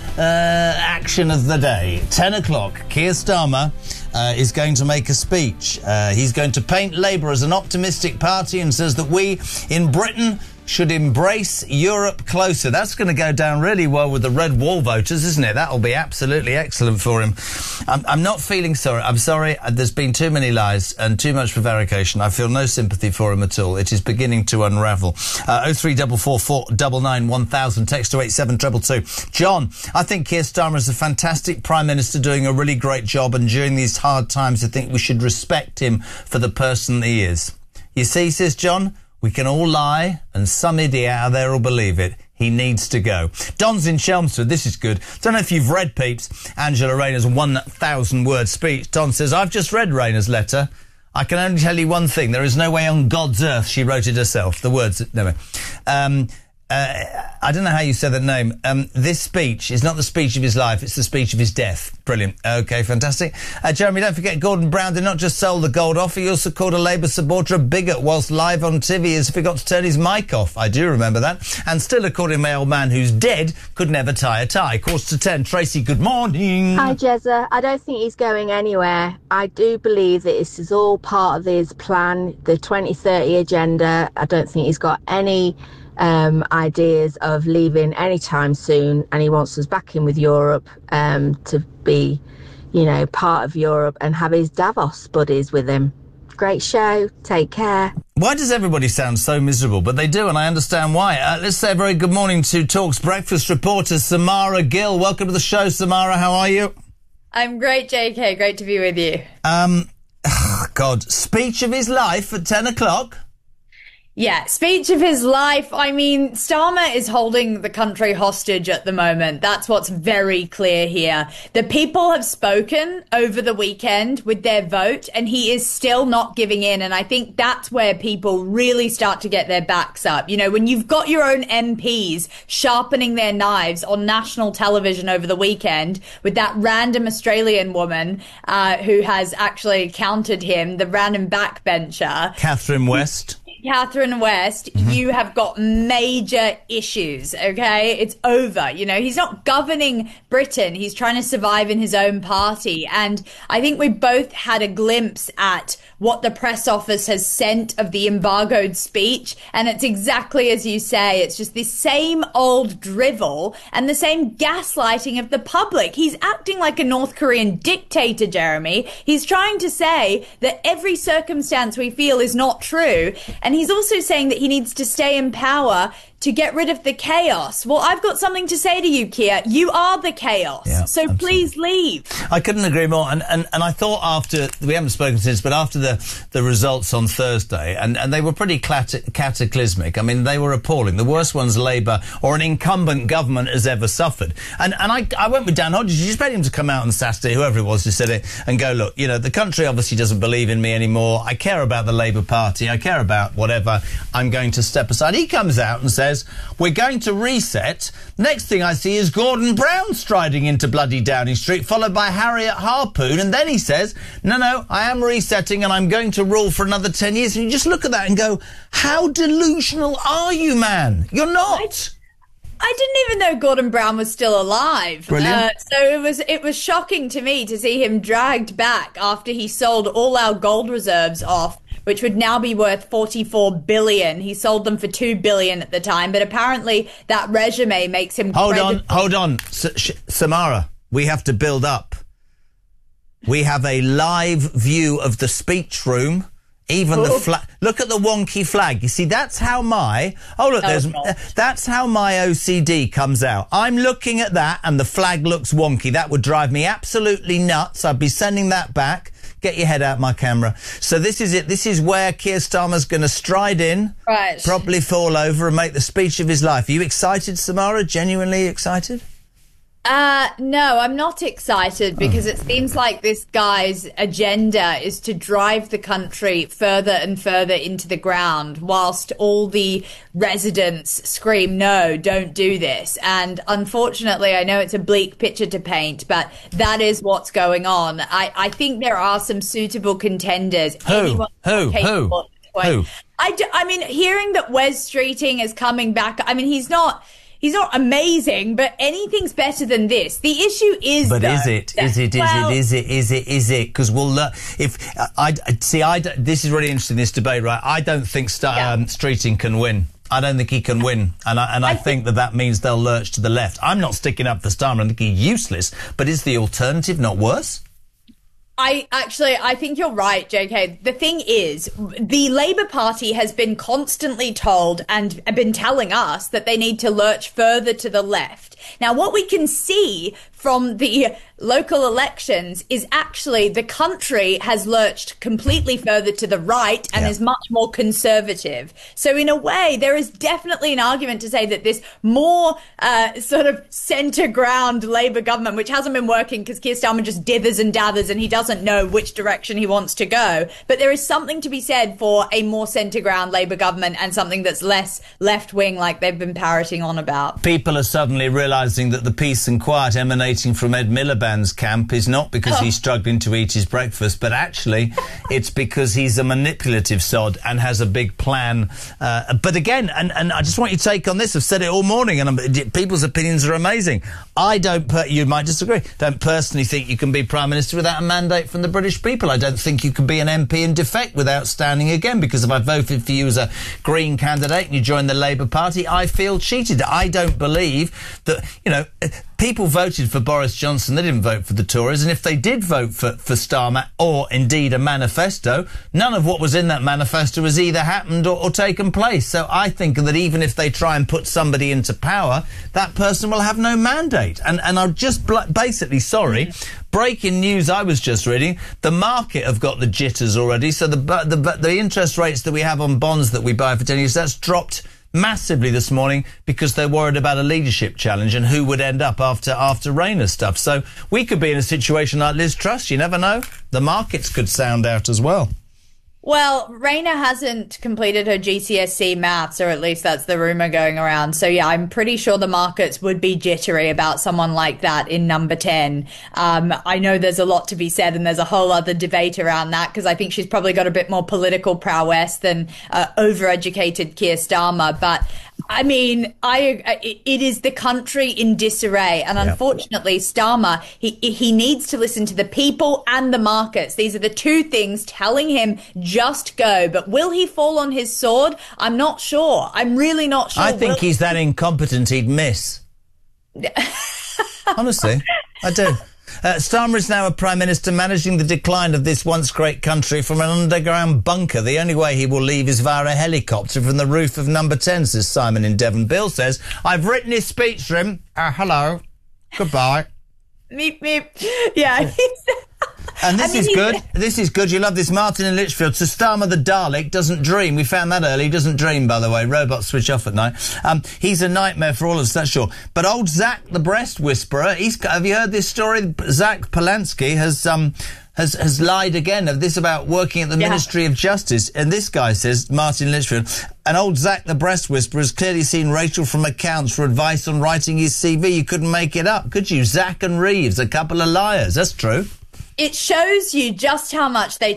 action of the day. ten o'clock, Keir Starmer uh, is going to make a speech. Uh, he's going to paint Labour as an optimistic party and says that we in Britain should embrace Europe closer. That's going to go down really well with the red wall voters, isn't it? That'll be absolutely excellent for him. I'm, I'm not feeling sorry. I'm sorry. There's been too many lies and too much prevarication. I feel no sympathy for him at all. It is beginning to unravel. Uh, oh three four four four nine nine one thousand. Text to eight seven two two two. John, I think Keir Starmer is a fantastic Prime Minister doing a really great job, and during these hard times I think we should respect him for the person he is. You see, says John, we can all lie, and some idiot out there will believe it. He needs to go. Don's in Chelmsford. This is good. Don't know if you've read, peeps, Angela Rayner's one thousand word speech. Don says, I've just read Rayner's letter. I can only tell you one thing. There is no way on God's earth she wrote it herself. The words... No, um... Uh, I don't know how you said that name. Um, this speech is not the speech of his life, it's the speech of his death. Brilliant. OK, fantastic. Uh, Jeremy, don't forget Gordon Brown did not just sold the gold off, he also called a Labour supporter a bigot whilst live on T V as if he got to turn his mic off. I do remember that. And still, according to my old man who's dead, could never tie a tie. Quarter to ten. Tracy, good morning. Hi, Jezza. I don't think he's going anywhere. I do believe that this is all part of his plan, the twenty thirty agenda. I don't think he's got any... Um, ideas of leaving anytime soon, and he wants us back in with Europe um, to be, you know, part of Europe and have his Davos buddies with him. Great show. Take care. Why does everybody sound so miserable? But they do, and I understand why. Uh, let's say a very good morning to Talk's breakfast reporter, Samara Gill. Welcome to the show, Samara. How are you? I'm great, J K. Great to be with you. Um, oh God, speech of his life at ten o'clock? Yeah, speech of his life. I mean, Starmer is holding the country hostage at the moment. That's what's very clear here. The people have spoken over the weekend with their vote, and he is still not giving in. And I think that's where people really start to get their backs up. You know, when you've got your own M Ps sharpening their knives on national television over the weekend with that random Australian woman uh, who has actually countered him, the random backbencher. Catherine West. Catherine West, mm-hmm. You have got major issues, okay? It's over. You know, he's not governing Britain. He's trying to survive in his own party. And I think we both had a glimpse at what the press office has sent of the embargoed speech. And it's exactly as you say. It's just this same old drivel and the same gaslighting of the public. He's acting like a North Korean dictator, Jeremy. He's trying to say that every circumstance we feel is not true. And he's also saying that he needs to stay in power to get rid of the chaos. Well, I've got something to say to you, Keir. You are the chaos. Yeah, so absolutely. Please leave. I couldn't agree more. And, and, and I thought after, we haven't spoken since, but after the, the results on Thursday, and, and they were pretty clat- cataclysmic. I mean, they were appalling. The worst ones Labour or an incumbent government has ever suffered. And, and I, I went with Dan Hodges. You just expect him to come out on Saturday, whoever it was who said it, and go, look, you know, the country obviously doesn't believe in me anymore. I care about the Labour Party. I care about whatever. I'm going to step aside. He comes out and says, we're going to reset. Next thing I see is Gordon Brown striding into bloody Downing Street, followed by Harriet Harpoon, and then he says, no, no, I am resetting and I'm going to rule for another ten years. And you just look at that and go, how delusional are you, man? You're not. I didn't even know Gordon Brown was still alive. Brilliant. Uh, so it was it was shocking to me to see him dragged back after he sold all our gold reserves off which would now be worth forty-four billion. He sold them for two billion at the time, but apparently that resume makes him Hold credible. on, hold on. S- Sh- Samara, we have to build up. We have a live view of the speech room. Even the flag. Look at the wonky flag. You see, that's how my... Oh, look, No, there's... it's not. Uh, that's how my O C D comes out. I'm looking at that and the flag looks wonky. That would drive me absolutely nuts. I'd be sending that back. Get your head out my camera. So this is it. This is where Keir Starmer's going to stride in, Right. properly fall over and make the speech of his life. Are you excited, Samara? Genuinely excited? Uh, no, I'm not excited because it seems like this guy's agenda is to drive the country further and further into the ground whilst all the residents scream, no, don't do this. And unfortunately, I know it's a bleak picture to paint, but that is what's going on. I, I think there are some suitable contenders. Who? Anyone Who? capable Who? at this point. Who? I, do, I mean, hearing that Wes Streeting is coming back, I mean, he's not... He's not amazing, but anything's better than this. The issue is, But though, is it? that- Is it? Is well, it? Is it? Is it? Is it? Because we'll learn. If uh, I I- see, I d- this is really interesting. This debate, right? I don't think St- Yeah. um, Streeting can win. I don't think he can win, and I, and I, I think that that means they'll lurch to the left. I'm not sticking up for Starmer. I think he's useless. But is the alternative not worse? I actually, I think you're right, J K. The thing is, the Labour Party has been constantly told and been telling us that they need to lurch further to the left. Now, what we can see from the local elections is actually the country has lurched completely further to the right and Yeah. is much more conservative. So in a way, there is definitely an argument to say that this more uh, sort of centre ground Labour government, which hasn't been working because Keir Starmer just dithers and dathers and he doesn't know which direction he wants to go. But there is something to be said for a more centre ground Labour government and something that's less left wing like they've been parroting on about. People are suddenly realising that the peace and quiet emanating from Ed Miliband's camp is not because Oh. he's struggling to eat his breakfast, but actually it's because he's a manipulative sod and has a big plan. Uh, but again, and, and I just want your take on this. I've said it all morning, and I'm, people's opinions are amazing. I don't, per- you might disagree, don't personally think you can be Prime Minister without a mandate from the British people. I don't think you can be an M P in defect without standing again, because if I voted for you as a Green candidate and you joined the Labour Party, I feel cheated. I don't believe that, you know, people voted for Boris Johnson. They didn't vote for the Tories. And if they did vote for, for Starmer or indeed a manifesto, none of what was in that manifesto has either happened or, or taken place. So I think that even if they try and put somebody into power, that person will have no mandate. And, and I'm just bl- basically sorry. Breaking news I was just reading, the market have got the jitters already. So the, the, the interest rates that we have on bonds that we buy for ten years, that's dropped massively this morning because they're worried about a leadership challenge and who would end up after after Rayner's stuff. So we could be in a situation like Liz Truss. You never know. The markets could sound out as well. Well, Rayner hasn't completed her G C S E maths, or at least that's the rumour going around. So, yeah, I'm pretty sure the markets would be jittery about someone like that in number ten. Um, I know there's a lot to be said, and there's a whole other debate around that, because I think she's probably got a bit more political prowess than uh, overeducated Keir Starmer. But, I mean, I it is the country in disarray. And Yep. unfortunately, Starmer, he, he needs to listen to the people and the markets. These are the two things telling him just go. But will he fall on his sword? I'm not sure. I'm really not sure. I think Will- he's that incompetent he'd miss. Honestly, I do. Uh, Starmer is now a Prime Minister managing the decline of this once great country from an underground bunker. The only way he will leave is via a helicopter from the roof of number ten, says Simon in Devon. Bill says, I've written his speech for him. Uh, hello. Goodbye. Meep, meep. Yeah. And this I mean, is he- good. This is good. You love this. Martin in Lichfield. So Starmer the Dalek doesn't dream. We found that early. He doesn't dream, by the way. Robots switch off at night. Um, he's a nightmare for all of us, that's sure. But old Zach the Breast Whisperer, he's, have you heard this story? Zach Polanski has, um, has, has lied again of this about working at the Yeah. Ministry of Justice. And this guy says, Martin Lichfield, and old Zach the Breast Whisperer has clearly seen Rachel from accounts for advice on writing his C V. You couldn't make it up, could you? Zach and Reeves, a couple of liars. That's true. It shows you just how much they take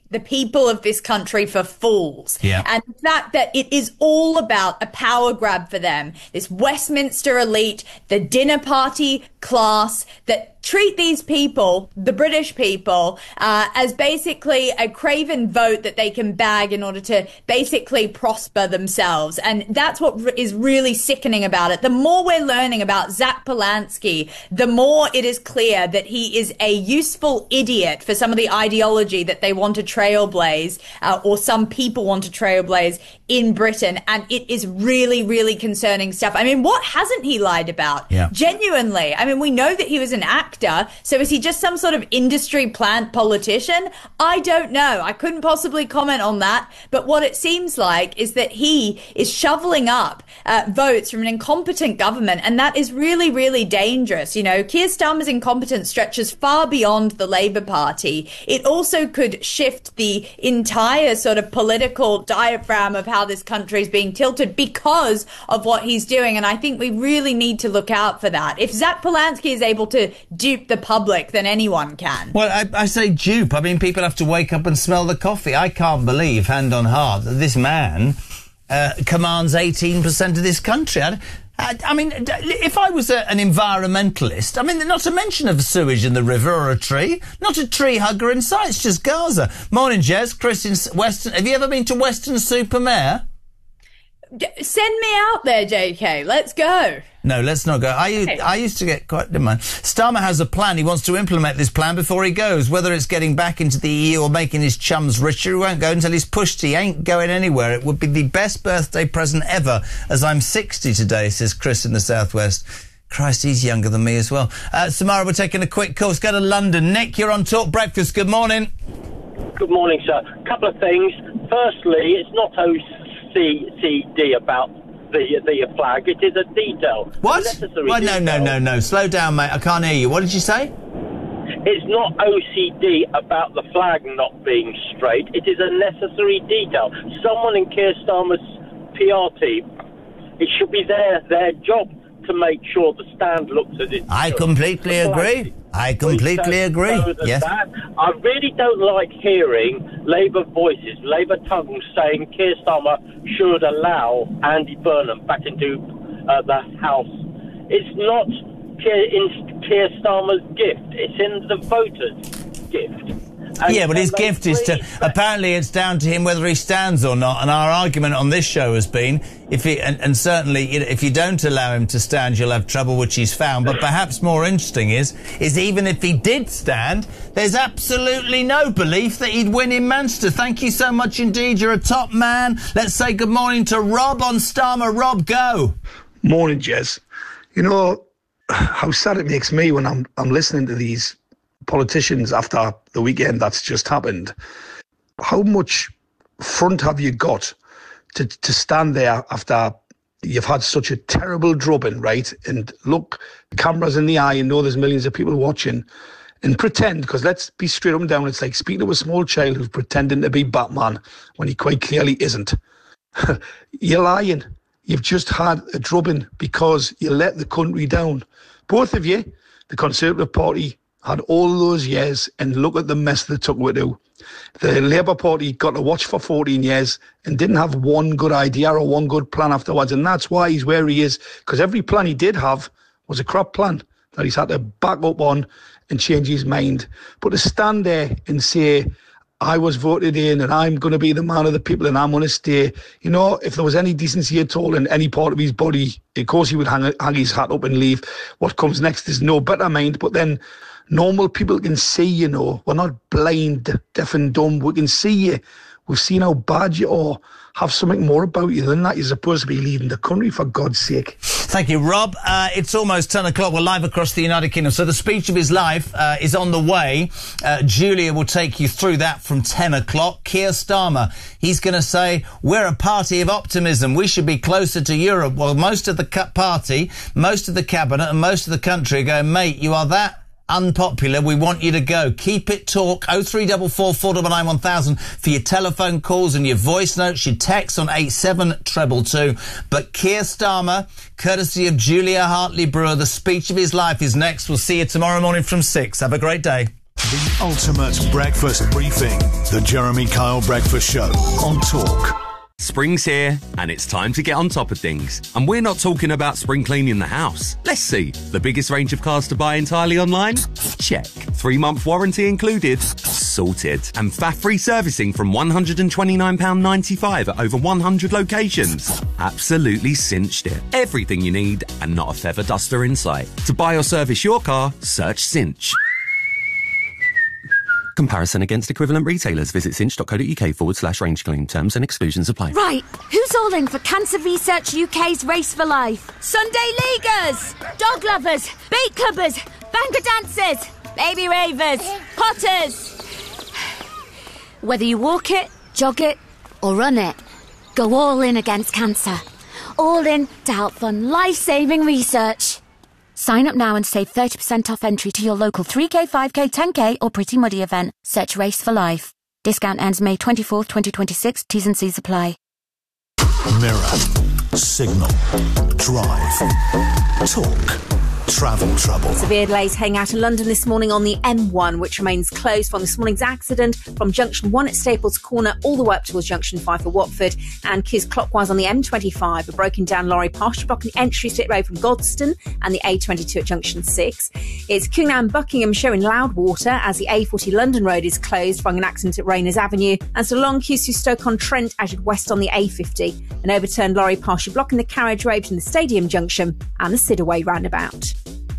the people of this country for fools. Yeah. And the fact that it is all about a power grab for them, this Westminster elite, the dinner party class that treat these people, the British people, uh, as basically a craven vote that they can bag in order to basically prosper themselves. And that's what r- is really sickening about it. The more we're learning about Zach Polanski, the more it is clear that he is a useful idiot for some of the ideology that they want to trailblaze, uh, or some people want to trailblaze in Britain. And it is really, really concerning stuff. I mean, what hasn't he lied about? Yeah. Genuinely. I mean, we know that he was an actor. So is he just some sort of industry plant politician? I don't know. I couldn't possibly comment on that. But what it seems like is that he is shoveling up uh, votes from an incompetent government. And that is really, really dangerous. You know, Keir Starmer's incompetence stretches far beyond the Labour Party. It also could shift the entire sort of political diaphragm of how this country is being tilted because of what he's doing. And I think we really need to look out for that. If Zach Polanski is able to dupe the public, then anyone can. Well, I, I say dupe. I mean, people have to wake up and smell the coffee. I can't believe, hand on heart, that this man uh, commands eighteen percent of this country. I, I, I mean, if I was a, an environmentalist, I mean, not to mention of sewage in the river or a tree, not a tree hugger in sight, it's just Gaza. Morning, Jez. Chris in Western. Have you ever been to Weston-super-Mare? Send me out there, J K. Let's go. No, let's not go. I, Okay. I used to get quite... Never mind. Starmer has a plan. He wants to implement this plan before he goes. Whether it's getting back into the E U or making his chums richer, he won't go until he's pushed. He ain't going anywhere. It would be the best birthday present ever, as I'm sixty today, says Chris in the Southwest. Christ, he's younger than me as well. Uh, Samara, we're taking a quick call. Let's go to London. Nick, you're on Talk Breakfast. Good morning. Good morning, sir. A couple of things. Firstly, it's not O C D about the the flag. It is a detail. What? A necessary Well, no, no, detail. no, no. Slow down, mate. I can't hear you. What did you say? It's not O C D about the flag not being straight. It is a necessary detail. Someone in Keir Starmer's P R team, it should be their their job to make sure the stand looks as it I should. completely The flag- agree. I completely So- agree. so there's Yes. that. I really don't like hearing Labour voices, Labour tongues saying Keir Starmer should allow Andy Burnham back into uh, the House. It's not Keir, in Keir Starmer's gift. It's in the voters' gift. And yeah, but his so they gift is to... really- Apparently it's down to him whether he stands or not, and our argument on this show has been, if he, and, and certainly you know, if you don't allow him to stand, you'll have trouble, which he's found. But perhaps more interesting is, is even if he did stand, there's absolutely no belief that he'd win in Manchester. Thank you so much indeed. You're a top man. Let's say good morning to Rob on Starmer. Rob, go. Morning, Jez. You know how sad it makes me when I'm I'm listening to these politicians after the weekend that's just happened. How much front have you got to to stand there after you've had such a terrible drubbing, right? And look cameras in the eye and know there's millions of people watching and pretend, because let's be straight up and down, it's like speaking to a small child who's pretending to be Batman when he quite clearly isn't. You're lying. You've just had a drubbing because you let the country down. Both of you, the Conservative Party, had all those years, and look at the mess they took with it. The Labour Party got to watch for fourteen years and didn't have one good idea or one good plan afterwards, and that's why he's where he is, because every plan he did have was a crap plan that he's had to back up on and change his mind. But to stand there and say, I was voted in and I'm going to be the man of the people and I'm going to stay. You know, if there was any decency at all in any part of his body, of course he would hang, hang his hat up and leave. What comes next is no better mind. But then normal people can see, you know. We're not blind, deaf and dumb. We can see you. We've seen how bad you are. Have something more about you than that. You're supposed to be leaving the country, for God's sake. Thank you, Rob. Uh, it's almost ten o'clock. We're live across the United Kingdom. So the speech of his life uh, is on the way. Uh, Julia will take you through that from ten o'clock. Keir Starmer, he's going to say, we're a party of optimism. We should be closer to Europe. Well, most of the cu- party, most of the cabinet and most of the country are going, mate, you are that unpopular, we want you to go. Keep it talk. oh three four four, four nine nine, one thousand for your telephone calls and your voice notes, your texts on eight seven two two two. But Keir Starmer, courtesy of Julia Hartley Brewer, the speech of his life is next. We'll see you tomorrow morning from six. Have a great day. The ultimate breakfast briefing. The Jeremy Kyle Breakfast Show on Talk. Spring's here, and it's time to get on top of things. And we're not talking about spring cleaning the house. Let's see. The biggest range of cars to buy entirely online? Check. Three-month warranty included? Sorted. And F A F-free servicing from one hundred twenty-nine pounds ninety-five at over one hundred locations? Absolutely cinched it. Everything you need, and not a feather duster in sight. To buy or service your car, search Cinch. Comparison against equivalent retailers. Visit cinch.co.uk forward slash range claim. Terms and exclusions apply. Right, who's all in for Cancer Research U K's Race for Life? Sunday Leaguers, dog lovers, beat clubbers, banker dancers, baby ravers, potters. Whether you walk it, jog it, or run it, go all in against cancer. All in to help fund life-saving research. Sign up now and save thirty percent off entry to your local three K, five K, ten K or Pretty Muddy event. Search Race for Life. Discount ends May twenty-fourth, twenty twenty-six. T's and C's apply. Mirror, Signal, Drive, Talk, Travel Trouble. Severe delays heading out of London this morning on the M one, which remains closed from this morning's accident from Junction one at Staples Corner all the way up towards Junction five for Watford, and queues clockwise on the M twenty-five. A broken down lorry partially blocking the entry slip road from Godstone and the A twenty-two at Junction six. It's queuing now in Buckingham showing Loudwater as the A forty London Road is closed following an accident at Rayners Avenue, and so long queues through Stoke-on-Trent as you'd west on the A fifty. An overturned lorry partially blocking the carriageway between the Stadium Junction and the Sidaway roundabout.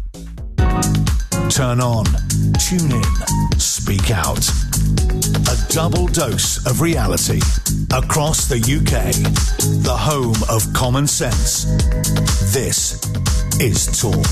Turn on, tune in, speak out. A double dose of reality across the U K. The home of common sense. This is Talk.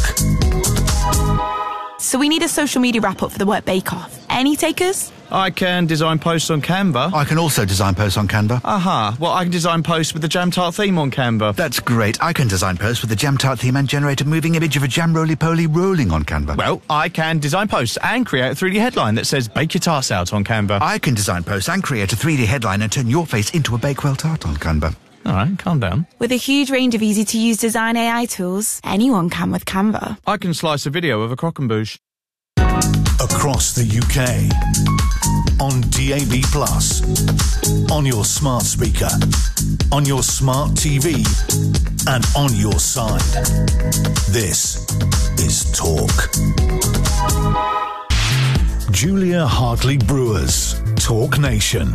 So we need a social media wrap-up for the Work Bake-Off. Any takers? I can design posts on Canva. I can also design posts on Canva. Aha, well, I can design posts with the Jam Tart theme on Canva. That's great. I can design posts with the Jam Tart theme and generate a moving image of a jam roly-poly rolling on Canva. Well, I can design posts and create a three D headline that says bake your tarts out on Canva. I can design posts and create a three D headline and turn your face into a Bakewell tart on Canva. All right, calm down. With a huge range of easy-to-use design A I tools, anyone can with Canva. I can slice a video of a crock and bouche. Across the U K. On D A B plus, on your smart speaker, on your smart T V, and on your side. This is Talk. Julia Hartley Brewers, Talk Nation.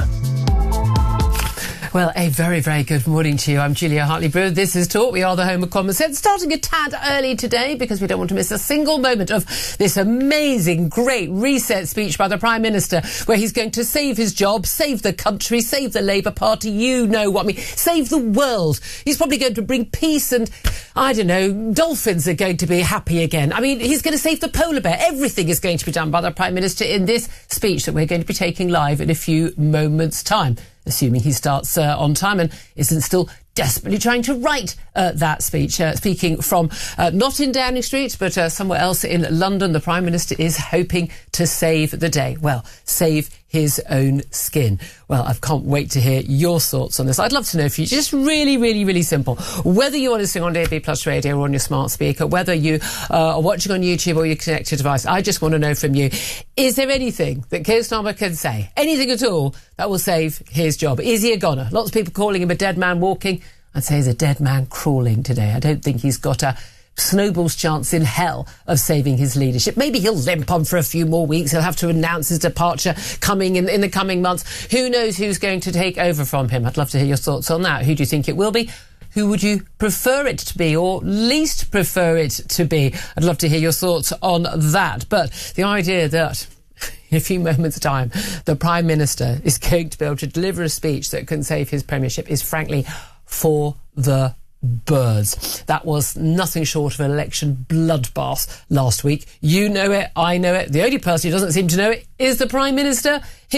Well, a very, very good morning to you. I'm Julia Hartley-Brewer. This is Talk. We are the home of common sense. Starting a tad early today because we don't want to miss a single moment of this amazing, great reset speech by the Prime Minister, where he's going to save his job, save the country, save the Labour Party. You know what I mean. Save the world. He's probably going to bring peace and, I don't know, dolphins are going to be happy again. I mean, he's going to save the polar bear. Everything is going to be done by the Prime Minister in this speech that we're going to be taking live in a few moments' time, assuming he starts uh, on time and isn't still desperately trying to write uh, that speech. Uh, speaking from uh, not in Downing Street, but uh, somewhere else in London, the Prime Minister is hoping to save the day. Well, save his own skin. Well, I can't wait to hear your thoughts on this. I'd love to know if you just really, really, really simple. Whether you're listening on D A B Plus Radio or on your smart speaker, whether you uh, are watching on YouTube or your connected device, I just want to know from you, is there anything that Keir Starmer can say, anything at all, that will save his job? Is he a goner? Lots of people calling him a dead man walking. I'd say he's a dead man crawling today. I don't think he's got a snowball's chance in hell of saving his leadership. Maybe he'll limp on for a few more weeks. He'll have to announce his departure coming in, in the coming months. Who knows who's going to take over from him? I'd love to hear your thoughts on that. Who do you think it will be? Who would you prefer it to be, or least prefer it to be? I'd love to hear your thoughts on that. But the idea that in a few moments' time the Prime Minister is going to be able to deliver a speech that can save his premiership is frankly for the birds. That was nothing short of an election bloodbath last week. You know it, I know it. The only person who doesn't seem to know it is the Prime Minister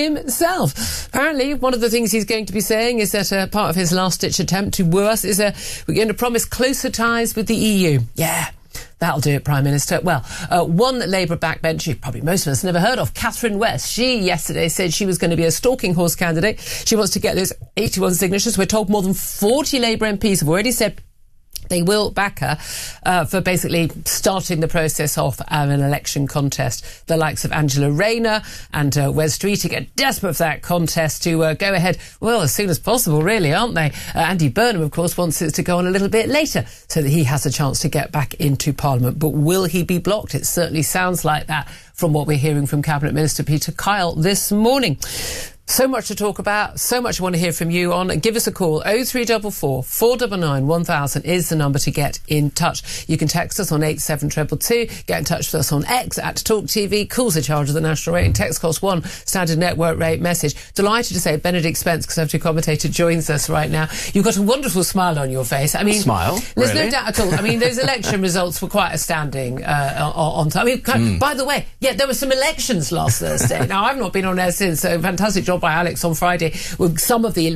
himself. Apparently, one of the things he's going to be saying is that uh, part of his last-ditch attempt to woo us is uh, we're going to promise closer ties with the E U. Yeah. That'll do it, Prime Minister. Well, uh, one Labour backbencher, probably most of us never heard of, Catherine West. She yesterday said she was going to be a stalking horse candidate. She wants to get those eighty-one signatures. We're told more than forty Labour M Ps have already said They will back her uh, for basically starting the process off of an election contest. The likes of Angela Rayner and uh, Wes Streeting are desperate for that contest to uh, go ahead, well, as soon as possible, really, aren't they? Uh, Andy Burnham, of course, wants it to go on a little bit later so that he has a chance to get back into Parliament. But will he be blocked? It certainly sounds like that from what we're hearing from Cabinet Minister Peter Kyle this morning. So much to talk about, so much I want to hear from you on. Give us a call. oh three four four, four nine nine, one thousand is the number to get in touch. You can text us on eight seven two two two. Get in touch with us on X at Talk T V. Calls are charged of the national rate and text cost one standard network rate message. Delighted to say Benedict Spence, Conservative commentator, joins us right now. You've got a wonderful smile on your face. I mean, smile? There's really? no doubt at all. I mean, those election results were quite astounding uh, on time. I mean, mm. by the way, yeah, there were some elections last Thursday. Now, I've not been on air since, so fantastic job by Alex on Friday with some of the